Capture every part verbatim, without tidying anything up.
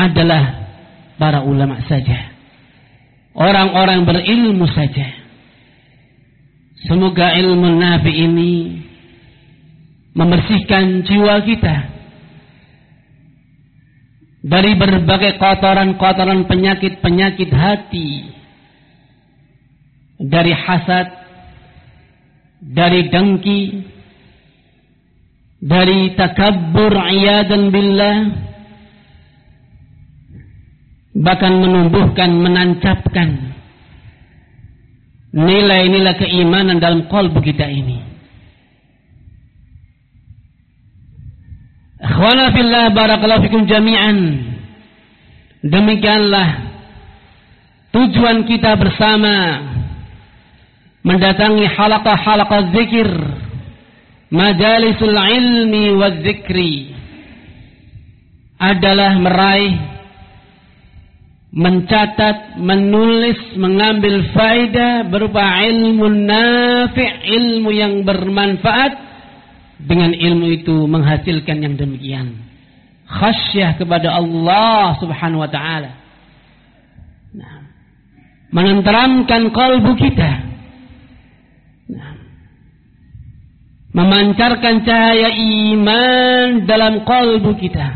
adalah para ulama saja, orang-orang berilmu saja. Semoga ilmu nafi ini membersihkan jiwa kita dari berbagai kotoran-kotoran penyakit-penyakit hati, dari hasad, dari dengki, dari takabbur iyadan billah, bahkan menumbuhkan, menancapkan nilai-nilai keimanan dalam qalbu kita ini. Akhwana fillah, barakallahu fikum jami'an. Demikianlah tujuan kita bersama mendatangi halaqah-halaqah zikir, majalisul ilmi wa zikri, adalah meraih, mencatat, menulis, mengambil faedah berupa ilmu nafi', ilmu yang bermanfaat. Dengan ilmu itu menghasilkan yang demikian, khasyah kepada Allah subhanahu wa ta'ala, nah, menenteramkan kalbu kita, nah, memancarkan cahaya iman dalam kalbu kita.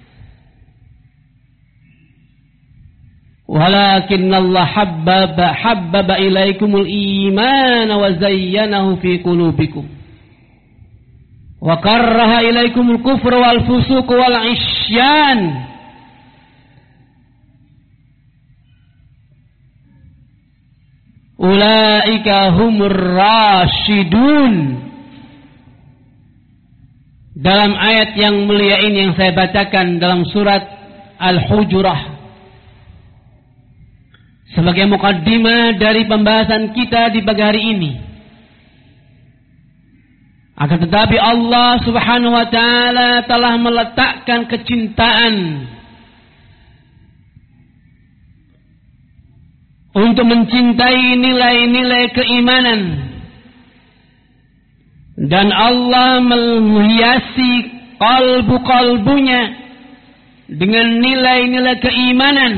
Walakin Allah habbaba habbaba ilaikumul iman wa zayyanahu fi qulubikum wa karraha ilaikumul kufra wal fusuq wal isyan. Ulaika humur rasyidun. Dalam ayat yang mulia ini yang saya bacakan dalam surat Al-Hujurah, sebagai mukaddimah dari pembahasan kita di pagi hari ini. Akan tetapi Allah subhanahu wa ta'ala telah meletakkan kecintaan untuk mencintai nilai-nilai keimanan. Dan Allah menghiasi kalbu-kalbunya dengan nilai-nilai keimanan.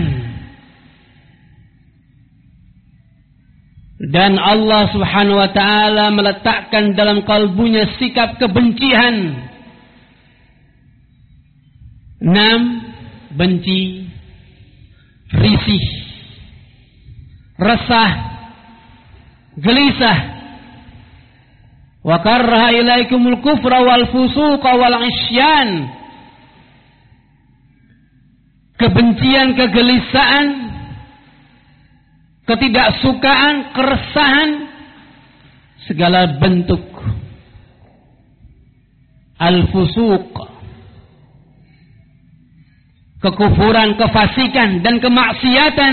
Dan Allah subhanahu wa ta'ala meletakkan dalam kalbunya sikap kebencian. Enam, benci, risih, resah, gelisah. Wa karraha ilaikumul kufra wal fusuqa wal isyan. Kebencian, kegelisahan, ketidaksukaan, keresahan, segala bentuk al-fusuq, kekufuran, kefasikan dan kemaksiatan.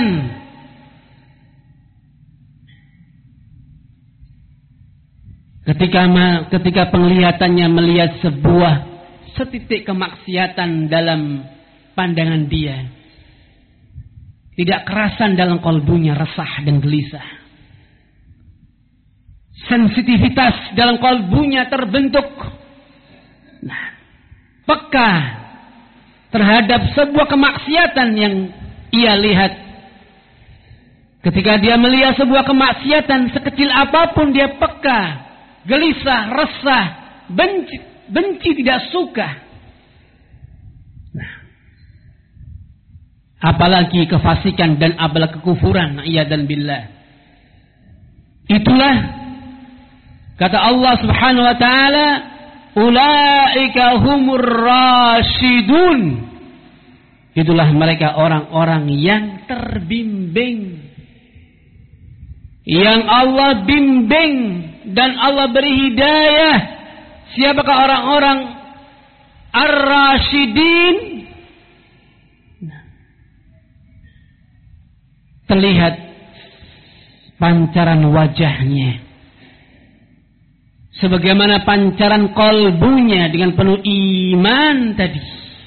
Ketika ketika penglihatannya melihat sebuah setitik kemaksiatan dalam pandangan dia, tidak kerasan dalam kalbunya, resah dan gelisah. Sensitivitas dalam kalbunya terbentuk. Nah, peka terhadap sebuah kemaksiatan yang ia lihat. Ketika dia melihat sebuah kemaksiatan sekecil apapun, dia peka, gelisah, resah, benci, benci tidak suka. Nah, apalagi kefasikan dan apalagi kekufuran, iyadzan billah. Itulah kata Allah subhanahu wa ta'ala, ulaika humur rasyidun. Itulah mereka orang-orang yang terbimbing, yang Allah bimbing dan Allah beri hidayah. Siapakah orang-orang ar-rasyidin? Terlihat pancaran wajahnya, sebagaimana pancaran kalbunya dengan penuh iman tadi.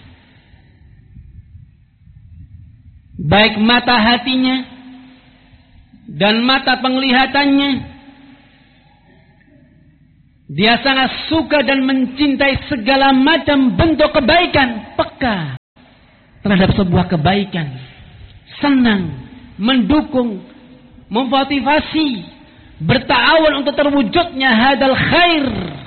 Baik mata hatinya dan mata penglihatannya, dia sangat suka dan mencintai segala macam bentuk kebaikan, peka terhadap sebuah kebaikan, senang, mendukung, memotivasi, bertawun untuk terwujudnya hadal khair.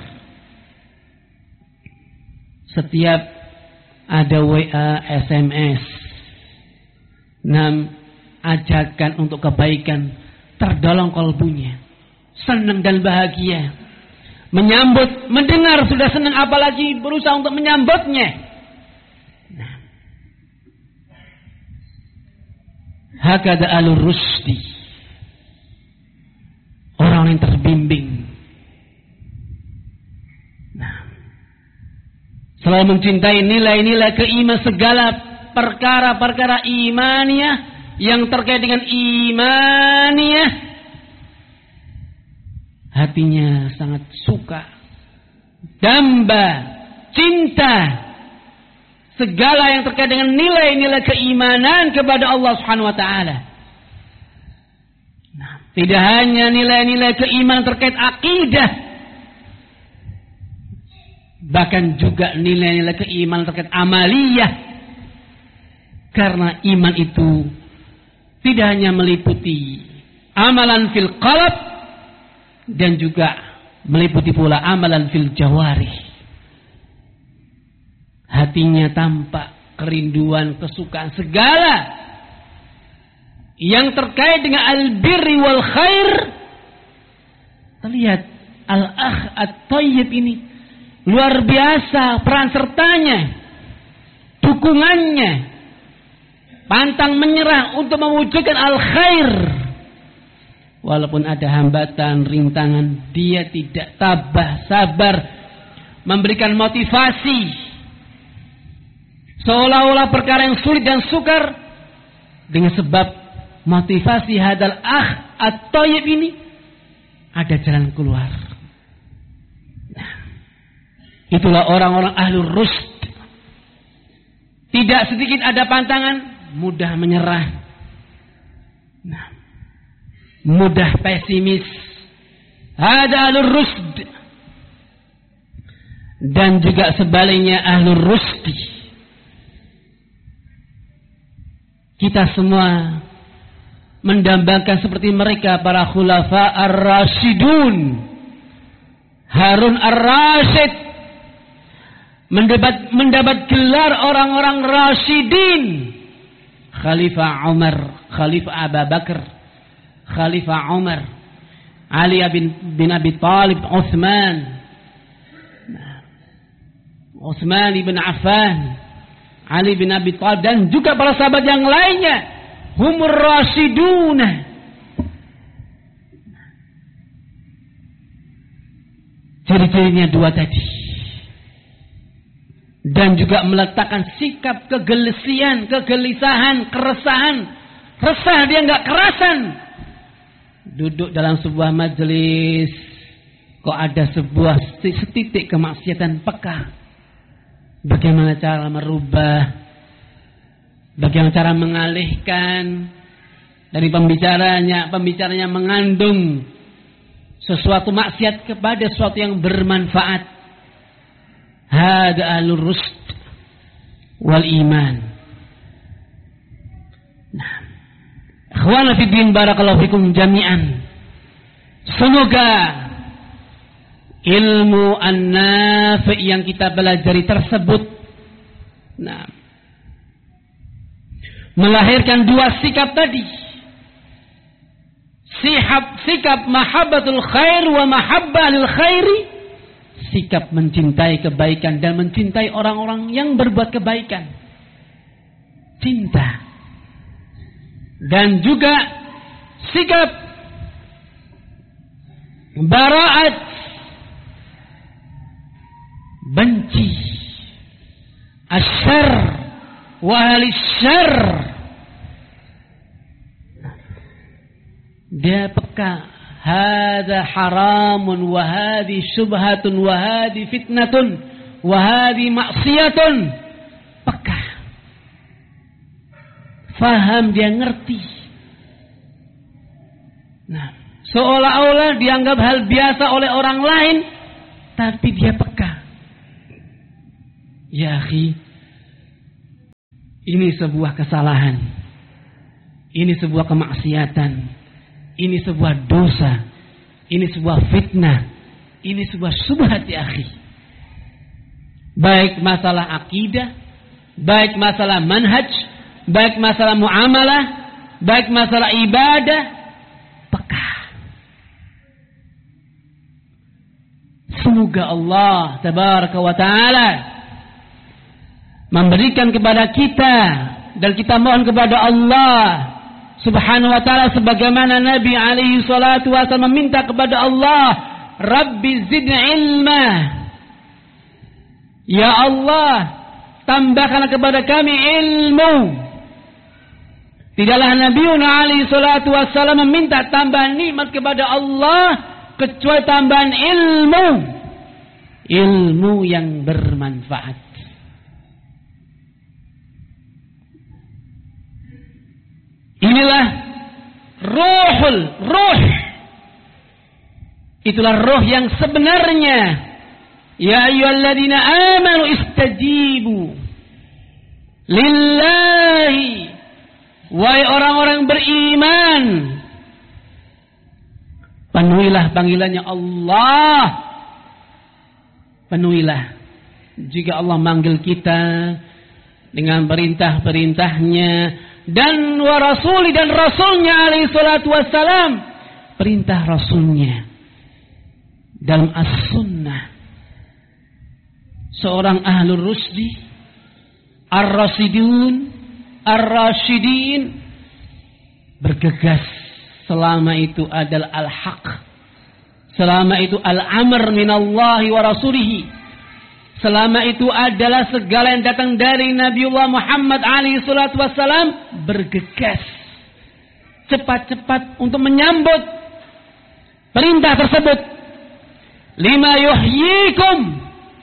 Setiap ada W A, S M S, enam ajakan untuk kebaikan, terdolong kalbunya, senang dan bahagia, menyambut, mendengar sudah senang, apalagi berusaha untuk menyambutnya. Nah, hakada alur rusdi, orang yang terbimbing. Nah, selalu mencintai nilai-nilai keimanan, segala perkara-perkara imaniyah yang terkait dengan imaniyah, hatinya sangat suka, damba, cinta, segala yang terkait dengan nilai-nilai keimanan kepada Allah Subhanahu wa taala. Nah, tidak hanya nilai-nilai keimanan terkait akidah, bahkan juga nilai-nilai keimanan terkait amaliyah. Karena iman itu tidak hanya meliputi amalan fil qalb, dan juga meliputi pula amalan fil jawarih. Hatinya tampak kerinduan, kesukaan, segala yang terkait dengan al-birri wal khair. Terlihat al-akh at-tayyib ini luar biasa peran sertanya, dukungannya, pantang menyerah untuk mewujudkan al-khair. Walaupun ada hambatan, rintangan, dia tidak tabah, sabar, memberikan motivasi. Seolah-olah perkara yang sulit dan sukar, dengan sebab motivasi hadal akh at-tayyib ini, ada jalan keluar. Nah, itulah orang-orang ahlur rusd. Tidak sedikit ada pantangan, mudah menyerah. Nah, mudah pesimis. Hada ahlur rusd. Dan juga sebaliknya ahlur rusdi. Kita semua mendambakan seperti mereka, para khulafa ar-rasyidun. Harun ar-rasyid mendapat, mendapat gelar orang-orang rasyidin. Khalifah Umar, Khalifah Abu Bakar, Khalifah Umar, Ali bin, bin Abi Talib, Utsman, Utsman bin Affan, Ali bin Abi Talib, dan juga para sahabat yang lainnya. Humur rasyiduna. Ciri-cirinya dua tadi. Dan juga meletakkan sikap kegelesian, kegelisahan, keresahan. Resah, dia enggak kerasan. Duduk dalam sebuah majelis, kok ada sebuah setitik kemaksiatan, peka. Bagaimana cara merubah, bagaimana cara mengalihkan dari pembicaranya, pembicaranya mengandung sesuatu maksiat kepada sesuatu yang bermanfaat. Hada ahlur rusd wal iman. Nah, ikhwana fi din, barakallahu fikum jami'an. Semoga ilmu an-nafi' yang kita pelajari tersebut, nah, melahirkan dua sikap tadi. Sikap, sikap mahabbatul khair wa mahabbah lil khairi. Sikap mencintai kebaikan dan mencintai orang-orang yang berbuat kebaikan. Cinta. Dan juga sikap bara'at, benci asyar wa ahli syar. Dia peka. Hada haramun wa hadi syubhatun wa hadi fitnatun wa hadi maksiyatun. Peka. Faham, dia ngerti. Nah, seolah-olah dianggap hal biasa oleh orang lain, tapi dia peka. Ya akhi, Ini sebuah kesalahan. Ini sebuah kemaksiatan. Ini sebuah dosa. Ini sebuah fitnah. Ini sebuah subhat ya akhi. Baik masalah akidah, baik masalah manhaj, baik masalah muamalah, baik masalah ibadah, peka. Semoga Allah tabaraka wa ta'ala memberikan kepada kita, dan kita mohon kepada Allah subhanahu wa ta'ala sebagaimana Nabi alaihi salatu wasallam meminta kepada Allah, Rabbi zidni ilma. Ya Allah, tambahkan kepada kami ilmu. Tidaklah Nabi alaihi salatu wasallam meminta tambahan nikmat kepada Allah kecuali tambahan ilmu. Ilmu yang bermanfaat. Inilah ruhul ruh. Itulah roh yang sebenarnya. Ya ayyuhalladzina amanu istajibu lillahi. Wahai orang-orang beriman, penuhilah panggilannya Allah. Penuhilah. Jika Allah manggil kita dengan perintah-perintahnya, dan wa rasuli, dan rasulnya alaihi salatu wassalam, perintah rasulnya dalam as-sunnah. Seorang ahlul rusdi, ar-rasidun, ar-rasyidin bergegas selama itu adalah al-haq, selama itu al-amr minallahi wa rasulihi, selama itu adalah segala yang datang dari Nabiullah Muhammad alaihi salatu wassalam, bergegas cepat-cepat untuk menyambut perintah tersebut. Lima yuhyikum,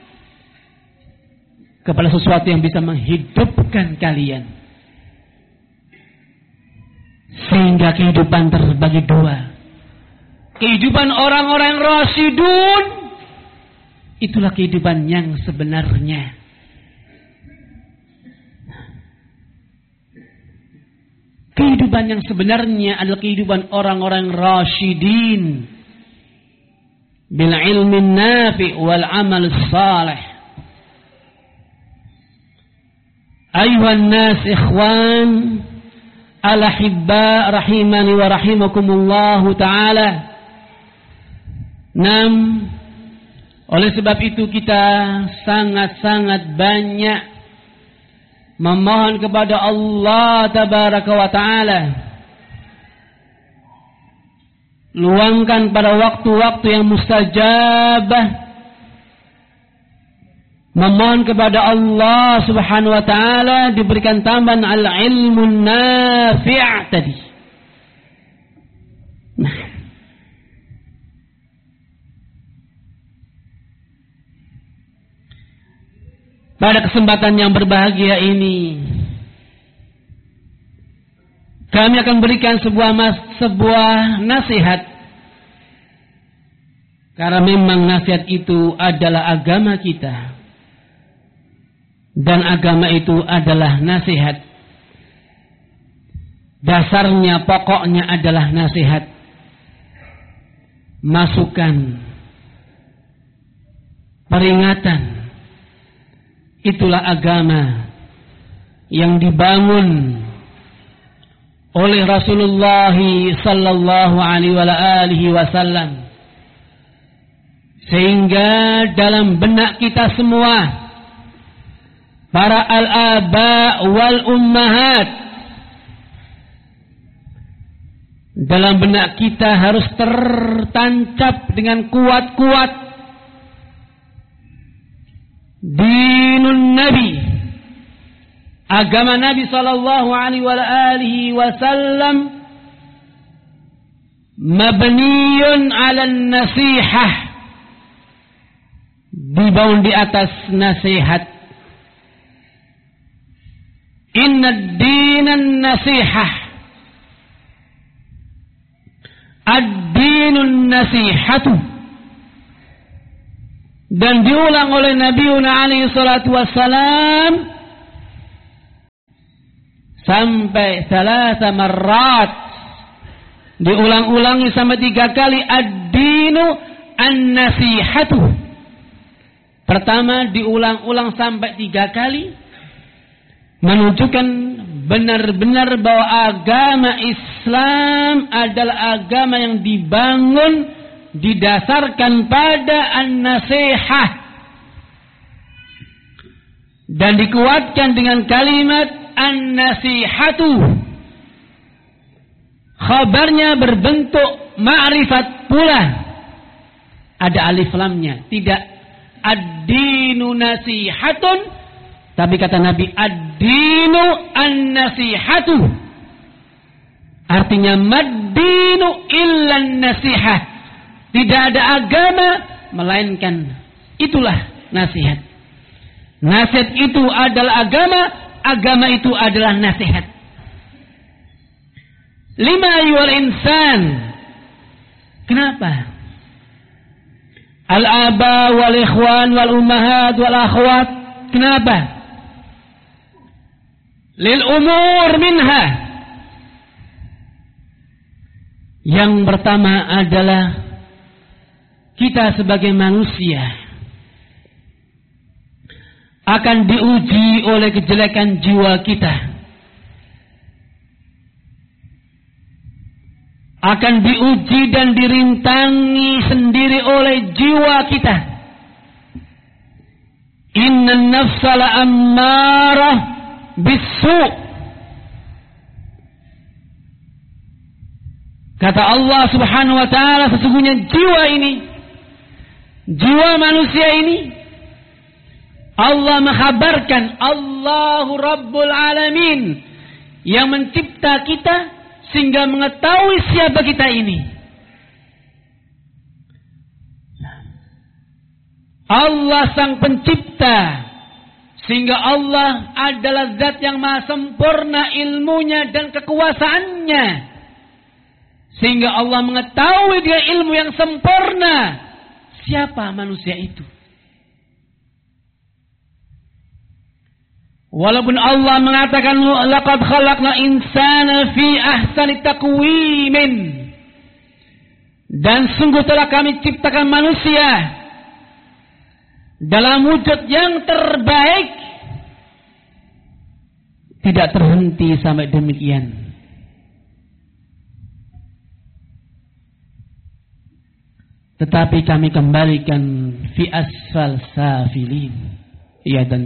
kepada sesuatu yang bisa menghidupkan kalian, sehingga kehidupan terbagi dua. Kehidupan orang-orang rasyidun, itulah kehidupan yang sebenarnya. Kehidupan yang sebenarnya adalah kehidupan orang-orang rasyidin bil ilmi nafi wal amal salih. Ayuhan nas ikhwan al-ahibba rahimani wa rahimakumullah ta'ala. Nam, oleh sebab itu kita sangat-sangat banyak memohon kepada Allah tabaraka wa ta'ala, luangkan pada waktu-waktu yang mustajabah, memohon kepada Allah subhanahu wa ta'ala diberikan tambahan al-ilmun nafi' tadi. Nah, pada kesempatan yang berbahagia ini, kami akan berikan sebuah mas, sebuah nasihat. Karena memang nasihat itu adalah agama kita. Dan agama itu adalah nasihat. Dasarnya, pokoknya adalah nasihat. Masukan. Peringatan. Itulah agama yang dibangun oleh Rasulullah sallallahu alaihi wasallam, sehingga dalam benak kita semua, para al-aba wal ummahat, dalam benak kita harus tertancap dengan kuat-kuat dinun Nabi, agama Nabi sallallahu alaihi wasallam, mabniyun 'ala an-nasihah, dibangun di atas nasihat. Inna ad-dina an-nasihah, ad-dinu an-nasihatu. Dan diulang oleh Nabiuna alaihi salatu wassalam, sampai salasa marrat. Diulang-ulangi sampai tiga kali. Ad-dinu an-nasihatu. Pertama diulang-ulang sampai tiga kali. Menunjukkan benar-benar bahwa agama Islam adalah agama yang dibangun, didasarkan pada an-nasihah. Dan dikuatkan dengan kalimat an-nasihatu. Khabarnya berbentuk ma'rifat pula. Ada alif lamnya. Tidak ad-dinu nasihatun. Tapi kata Nabi ad-dinu an-nasihatu. Artinya mad-dinu illan nasihah. Tidak ada agama melainkan itulah nasihat. Nasihat itu adalah agama. Agama itu adalah nasihat. Lima ayyuhal insan. Kenapa? Al-aba wal ikhwan wal ummahat wal akhwat. Kenapa? Lil umur minha. Yang pertama adalah kita sebagai manusia akan diuji oleh kejelekan jiwa kita. Akan diuji dan dirintangi sendiri oleh jiwa kita. Innan nafsa la'ammarah bisu'. Kata Allah subhanahu wa ta'ala, sesungguhnya jiwa ini, jiwa manusia ini, Allah menghabarkan, Allahu Rabbul Alamin, yang mencipta kita, sehingga mengetahui siapa kita ini. Allah sang pencipta. Sehingga Allah adalah zat yang maha sempurna ilmunya dan kekuasaannya. Sehingga Allah mengetahui dia ilmu yang sempurna. Siapa manusia itu? Walaupun Allah mengatakan laqad khalaqna insana fi ahsani taqwimin, dan sungguh telah kami ciptakan manusia dalam wujud yang terbaik, tidak terhenti sampai demikian. Tetapi kami kembalikan fi asfal safilin. Ya, dan